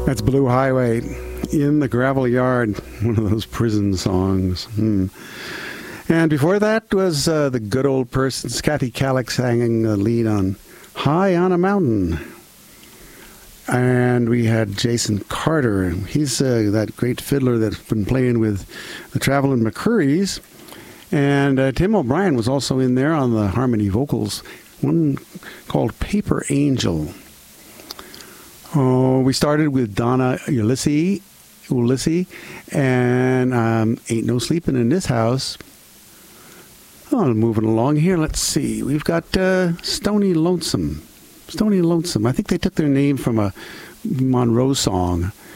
That's Blue Highway, In the Gravel Yard, one of those prison songs. And before that was the Good Old Persons, Kathy Kallick singing the lead on High on a Mountain. And we had Jason Carter. He's that great fiddler that's been playing with the Traveling McCurries. And Tim O'Brien was also in there on the harmony vocals, one called Paper Angel. Oh, we started with Donna Ulysses, and Ain't No Sleeping in This House. Oh, moving along here, let's see. We've got Stony Lonesome. Stony Lonesome. I think they took their name from a Monroe song.